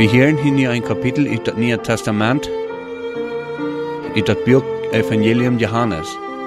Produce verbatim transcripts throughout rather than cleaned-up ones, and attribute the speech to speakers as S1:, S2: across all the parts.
S1: Wir hören hier ein Kapitel in das Neue Testament, in das Buch Evangelium Johannes.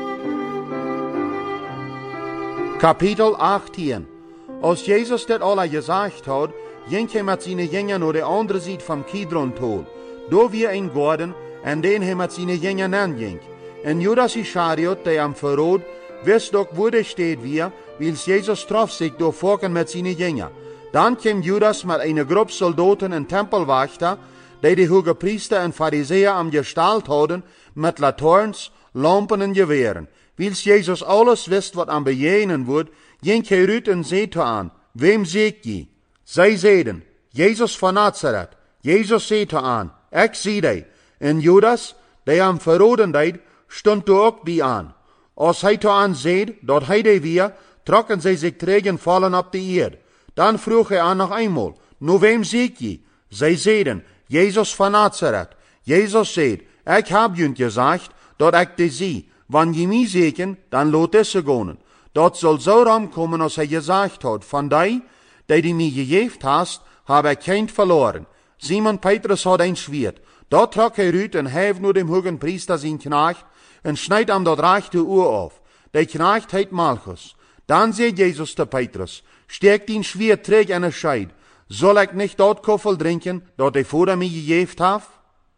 S2: Kapitel achttien. Als Jezus dit alle gezegd had, ging hij met zijn jongeren naar de andere zijde van Kidron-tol. Daar weer een garden, en den hij met zijn jongeren nanging. En Judas Iscariot, die hem verrood, wist ook waar hij steed weer, wils Jezus trof zich door volken met zijn jongeren. Dan kwam Judas met een groep soldaten en tempelwachter, die de hoge priester en fariseeën am gestald hadden, met lantaarns, lampen en geweren. Wils Jezus alles wist wat aan bejenen wordt, ging hij uit en zei te aan, wem zie je? Zij zeiden, Jezus van Nazareth. Jezus zei te aan, ik zie die. En Judas, die hem verroden deed, stond er ook bij aan. Als hij te aan zei, dat hij die weer, trokken zij zich terug en vallen op de eerd. Dan vroeg hij aan nog eenmaal, nu wem zie je? Zij zeiden, Jezus van Nazareth. Jezus zei, ik heb jullie gezegd, dat ik die zie. Wanneer je mij ziet, dan laat deze gaan. Dat zal zo ramkomen als hij gezegd had, van die, die die mij gegeven hast, heb ik geen verloren. Simon Petrus had een zwaard. Dat trok hij uit en heeft naar dem hoge priester zijn knecht, en snijdt hem dat rechte oor af. De knecht heet Malchus. Dan zei Jezus te Petrus, steek die zwaard terug in een scheid. Zal ik niet dat koffel drinken, dat de vader mij gegeven heeft?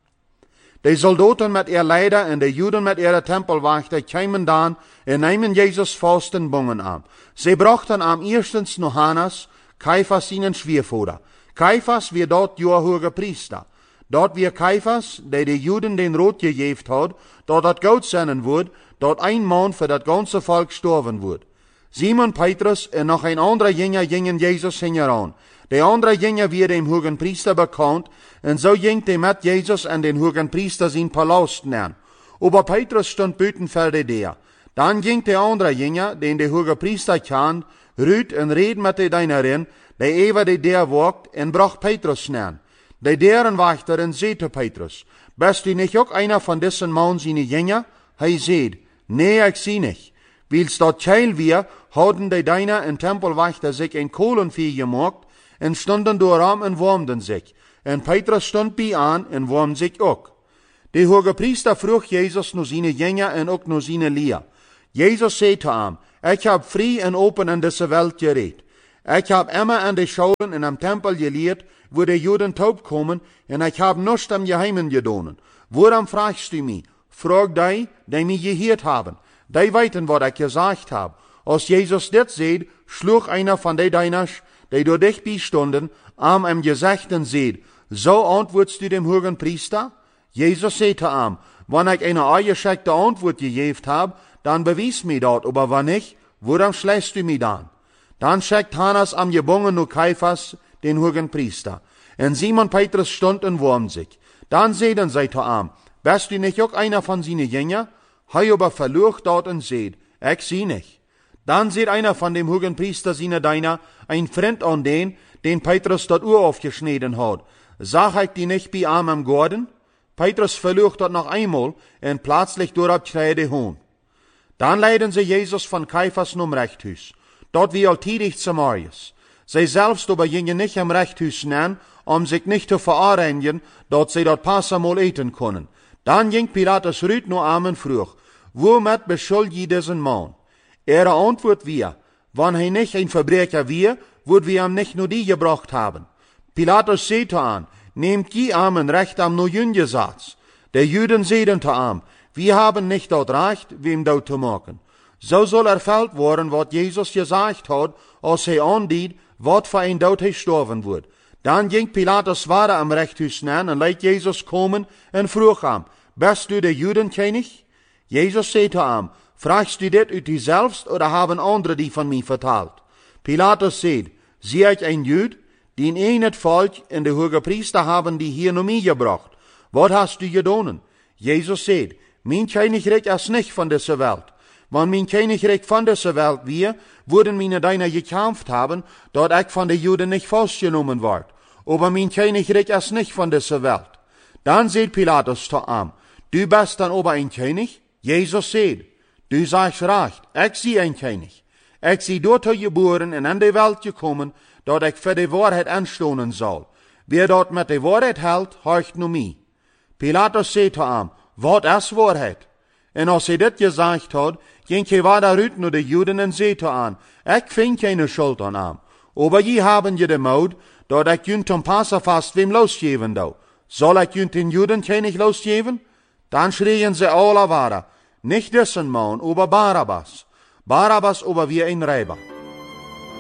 S2: De soldaten met ihr leider en de Juden met ihre tempelwachter kwamen dan en namen Jezus vast en bongen aan. Ze brachten hem eerstens naar Hannas, Caiphas zijn schwieervader. Caiphas weer dat jaar hoge priester. Dat weer Caiphas, die de Juden den rood gegeven had, dat het goud zijn wordt, dat een man voor dat ganze volk sterven wordt. Simon Petrus en nog een andere jongen gingen Jezus heen aan. De andere jongen weer dem hoge priester bekend, en zo ging hij met Jezus en den hoge priester zijn palast neer. Aber Petrus stond buiten voor de deur. Dan ging de andere jongen, den de hoge priester kent, ruit en reed met de dienarin, die even de deur waakt, en bracht Petrus neer. De deurenwachter zei te Petrus, bist u niet ook einer van deze man zijn jongen? Hij zei, nee, ik zie niet. Wils dat keil weer, hadden de diener en tempelwachter zich een kolenvuur gemaakt, en stonden door hem en warmden zich. En Petrus stond bij aan en warmde zich ook. De hoge priester vroeg Jezus naar zijn jongen en ook naar zijn leer. Jezus zei te hem, ik heb vrij en open in deze wereld gereed. Ik heb immer aan de scholen en am tempel geleerd, waar de Joden taub komen, en ik heb niets am geheimen gedaan. Waarom vraagst u mij? Vraag die, die mij gehoord hebben. Die weten wat ik gezegd heb. Als Jezus dit zei, sloeg einer van de dieners, die door dichtbij stonden, aan hem gezegd en zei, zo antwoordst u dem hoge priester? Jezus zei te hem, wanneer ik een aangeschikte antwoord gegeven heb, dan bewijs mij dat, maar wanneer, waarom schlägst u mij dan? Dan schickt Hannas am gebogen naar Caiphas, den hoge priester. En Simon Petrus stond en warmde zich. Dan zeiden zij te hem, bist u niet ook einer van zijn jongen? Hij aber verloog dat en zei, ik zie niet. Dan zei einer van dem hoge priester zijn diener, een vriend aan den, den Petrus dat oor afgesneden had. Zag ik die niet bij hem am garden? Petrus verloog dat nog eenmaal en plaatselijk doorop kreide hoon. Dan leidden ze Jezus van Caiphas naar rechthuis. Dat wie altiedig Samarius. Zij zelfs aber gingen niet im rechthuis neer, om zich niet te veroorenigen, dat zij dat passamal eten konden. Dan ging Pilatus ruit naar hem en vroeg, waarmet beschuldig je deze man? Er antwoord weer, wanneer hij niet een verbreker weer, wordt we hem niet naar die gebracht hebben. Pilatus zei te hem, neemt je hem en recht hem naar jullie gezet. De Juden zeiden te hem, we hebben niet dat recht, wem dood te maken. Zo zal ervuld worden wat Jezus gezegd had, als hij aandiet, wat voor een dood hij sterven wordt. Dan ging Pilatus verder am rechthuis neer en liet Jezus komen en vroeg hem, bist u de Judenkoning? Jezus zei te hem, vraagst u dit uit uzelfs, of hebben anderen die van mij verteld? Pilatus zei, zie ik een Jood, die in het volk en de hoge priester hebben die hier naar mij gebracht. Wat hast u gedaan? Jezus zei, mijn koninkrijk is niet van deze wereld. Want mijn koninkrijk van deze wereld weer, worden mijn diener gekämpft hebben, dat ik van de Joden niet vastgenomen word. Aber mijn koninkrijk is niet van deze wereld. Dan zei Pilatus te hem, du bist dan aber een koning? Jezus zei, du zegt recht, ik zie een koning. Ik zie door te geboren en in de wereld gekomen, dat ik voor de waarheid aanstonen zal. Wie dat met de waarheid houdt, hoort nu mij. Pilatus zei tot hem, wat is waarheid? En als hij dit gezegd had, ging hij weer daaruit naar de Joden en zei tot hen, ik vind geen schuld aan hem. Aber je hebben je de moed, dat ik jullie ten Passafast wem losgeven doe. Zal ik jullie ten Judenkönig losgeven? Dan schreien ze alle waren, nicht dessen man, aber Barabbas. Barabbas aber wie een rijber.